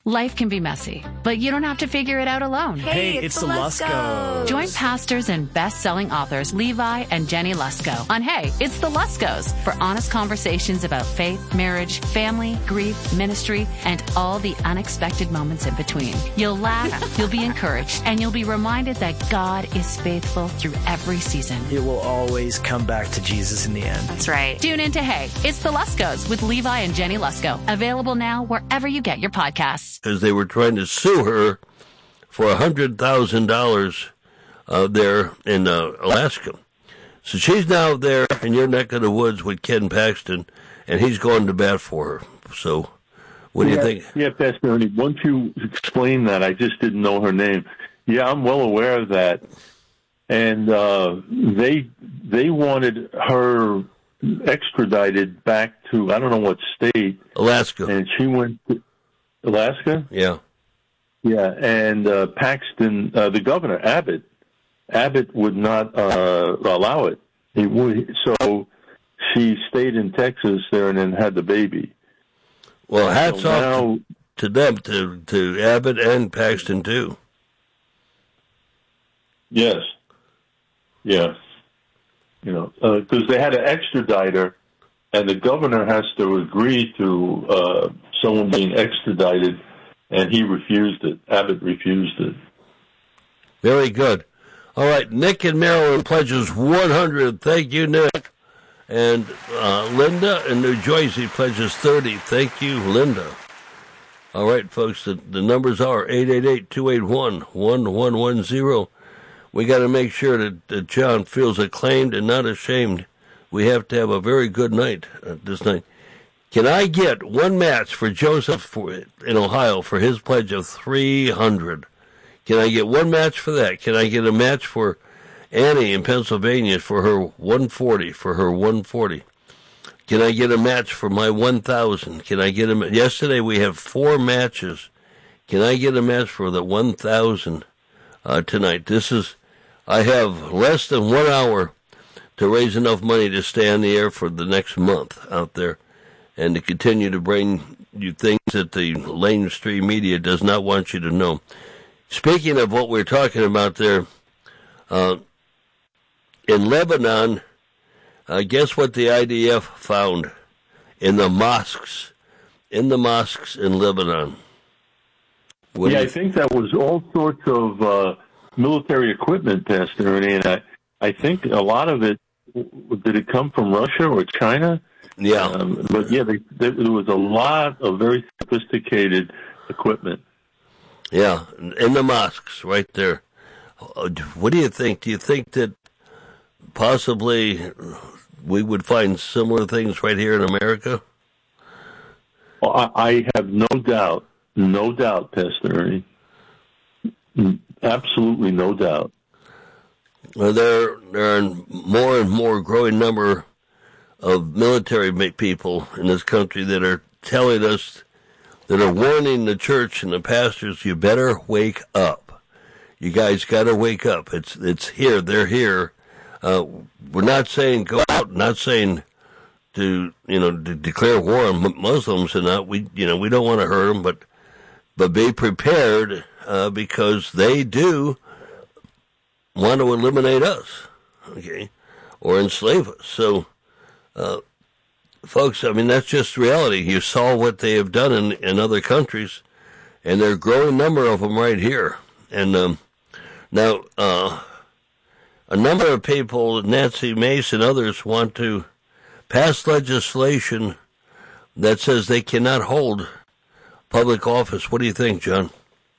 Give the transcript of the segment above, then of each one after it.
Life can be messy, but you don't have to figure it out alone. Hey, it's the Luskos. Join pastors and best-selling authors Levi and Jenny Lusko on Hey, it's the Luskos for honest conversations about faith, marriage, family, grief, ministry, and all the unexpected moments in between. You'll laugh, you'll be encouraged, and you'll be reminded that God is faithful through every season. It will always come back to Jesus in the end. That's right. Tune in to Hey, it's the Luskos with Levi and Jenny Lusko. Available now wherever you get your podcasts. Because they were trying to sue her for $100,000 there in Alaska. So she's now there in your neck of the woods with Ken Paxton, and he's going to bat for her. So what do you think? Yeah, Pastor Ernie, once you explain that, I just didn't know her name. Yeah, I'm well aware of that. And they wanted her extradited back to, I don't know what state. Alaska. And she went to Alaska? Yeah. Yeah, and Paxton, the governor, Abbott would not allow it. So she stayed in Texas there and then had the baby. Well, hats off to them, to Abbott and Paxton, too. Yes. Yeah. You know, because they had to extradite her, and the governor has to agree to someone being extradited, and he refused it. Abbott refused it. Very good. All right, Nick in Maryland pledges 100. Thank you, Nick. And Linda in New Jersey pledges 30. Thank you, Linda. All right, folks, the numbers are 888-281-1110. We got to make sure that John feels acclaimed and not ashamed. We have to have a very good night this night. Can I get one match for Joseph in Ohio for his pledge of 300? Can I get one match for that? Can I get a match for Annie in Pennsylvania for her 140? Can I get a match for my 1,000? Can I get a yesterday we have 4 matches. Can I get a match for the 1,000 tonight? I have less than 1 hour to raise enough money to stay on the air for the next month out there and to continue to bring you things that the mainstream media does not want you to know. Speaking of what we're talking about there, in Lebanon, guess what the IDF found in the mosques in Lebanon? I think that was all sorts of military equipment, Pastor Ernie, and I think a lot of it, did it come from Russia or China? Yeah. But yeah, there was a lot of very sophisticated equipment. Yeah, in the mosques right there. What do you think? Do you think that possibly we would find similar things right here in America? Well, I have no doubt, Pastor Ernie. Absolutely no doubt. Well, there are more and more growing number of military people in this country that are telling us, that are warning the church and the pastors, you better wake up. You guys got to wake up. It's here. They're here. We're not saying go out, not saying to declare war on Muslims and that. We don't want to hurt them, but be prepared because they do want to eliminate us, okay, or enslave us. So, folks, I mean, that's just reality. You saw what they have done in other countries, and there are a growing number of them right here. And now, a number of people, Nancy Mace and others, want to pass legislation that says they cannot hold public office. What do you think, John?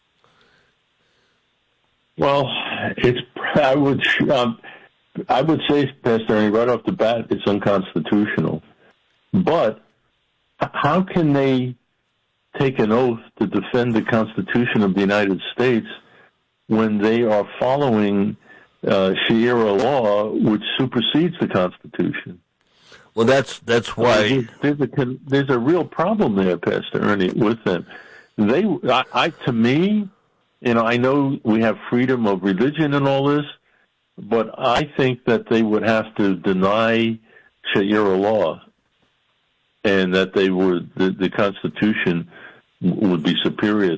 Well, I would say, Pastor Ernie, right off the bat, it's unconstitutional. But how can they take an oath to defend the Constitution of the United States when they are following Sharia law, which supersedes the Constitution? Well, that's why there's a real problem there, Pastor Ernie, with them. To me, I know we have freedom of religion and all this, but I think that they would have to deny Sharia law, and that the Constitution would be superior